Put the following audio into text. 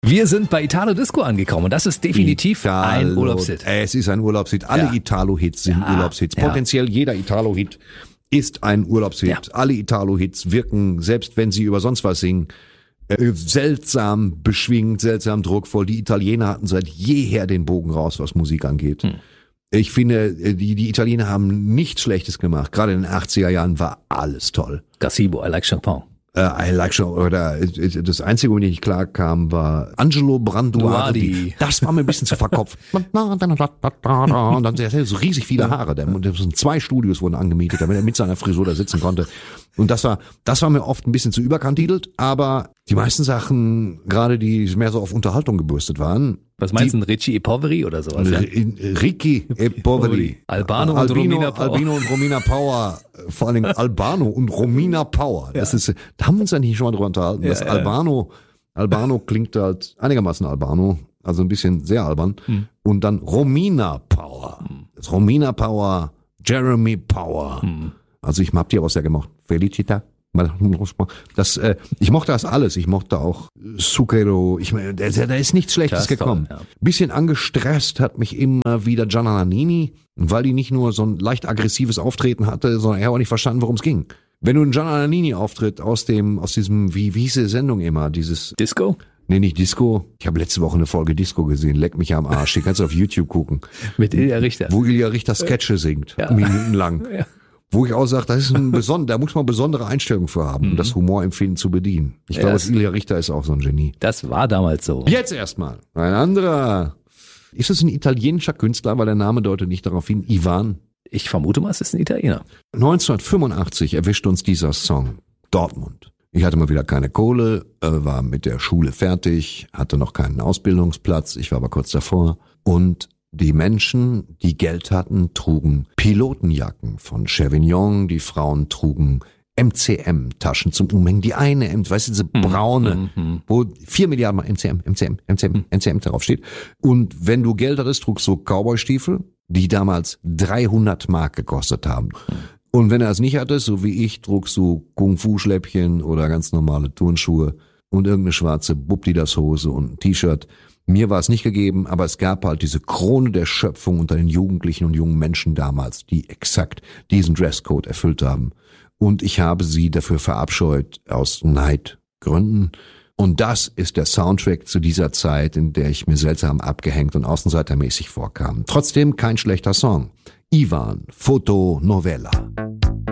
Wir sind bei Italo Disco angekommen und das ist definitiv ein Urlaubshit. Es ist ein Urlaubshit. Alle Italo-Hits sind Urlaubshits. Potenziell jeder Italo-Hit ist ein Urlaubshit. Ja. Alle Italo-Hits wirken, selbst wenn sie über sonst was singen, seltsam beschwingt, seltsam druckvoll. Die Italiener hatten seit jeher den Bogen raus, was Musik angeht. Ich finde, die Italiener haben nichts Schlechtes gemacht. Gerade in den 80er Jahren war alles toll. Gazebo, I Like Chopin. I Like Chopin. Oder das Einzige, womit ich nicht klar kam, war Angelo Branduardi. Das war mir ein bisschen zu verkopft. Und dann hat er so riesig viele Haare. Zwei Studios wurden angemietet, damit er mit seiner Frisur da sitzen konnte. Und das war mir oft ein bisschen zu überkantitelt, aber die meisten Sachen, gerade die mehr so auf Unterhaltung gebürstet waren. Was meinst du, Ricci e Poveri oder sowas? Ja? Ricky e Poveri. Albino und Romina Power. Albino und Romina Power. Vor allen Dingen Albano und Romina Power. Das ist, da haben wir uns ja nicht schon mal drüber unterhalten. Das Albano klingt halt einigermaßen Albano, also ein bisschen sehr albern. Und dann Romina Power. Das Romina Power, Jeremy Power. Also ich hab die aber sehr gemocht. Felicita. Ich mochte das alles. Ich mochte auch Zucchero. Da ist nichts Schlechtes gekommen. Toll, ja. Bisschen angestresst hat mich immer wieder Gianna Nannini, weil die nicht nur so ein leicht aggressives Auftreten hatte, sondern er hat auch nicht verstanden, worum es ging. Wenn du einen Gianna Nannini Auftritt aus diesem, wie hieß die Sendung immer, dieses Disco? Nee, nicht Disco. Ich habe letzte Woche eine Folge Disco gesehen. Leck mich am Arsch. Die kannst du auf YouTube gucken. Mit Ilja Richter. Wo Ilja Richter Sketche singt. Minutenlang. Ja. Wo ich auch sage, da muss man besondere Einstellungen für haben, um das Humorempfinden zu bedienen. Ich glaube, Ilja Richter ist auch so ein Genie. Das war damals so. Jetzt erstmal ein anderer. Ist es ein italienischer Künstler, weil der Name deutet nicht darauf hin, Ivan? Ich vermute mal, es ist ein Italiener. 1985 erwischt uns dieser Song Dortmund. Ich hatte mal wieder keine Kohle, war mit der Schule fertig, hatte noch keinen Ausbildungsplatz, ich war aber kurz davor und die Menschen, die Geld hatten, trugen Pilotenjacken von Chevignon, die Frauen trugen MCM-Taschen zum Umhängen. Die eine, weißt du, diese braune, wo 4 Milliarden mal MCM draufsteht. Und wenn du Geld hattest, trugst du Cowboy-Stiefel, die damals 300 Mark gekostet haben. Und wenn er es nicht hattest, so wie ich, trugst du Kung-Fu-Schläppchen oder ganz normale Turnschuhe und irgendeine schwarze Bubdidas-Hose und ein T-Shirt. Mir war es nicht gegeben, aber es gab halt diese Krone der Schöpfung unter den Jugendlichen und jungen Menschen damals, die exakt diesen Dresscode erfüllt haben. Und ich habe sie dafür verabscheut aus Neidgründen. Und das ist der Soundtrack zu dieser Zeit, in der ich mir seltsam abgehängt und außenseitermäßig vorkam. Trotzdem kein schlechter Song. Ivan, Fotonovela.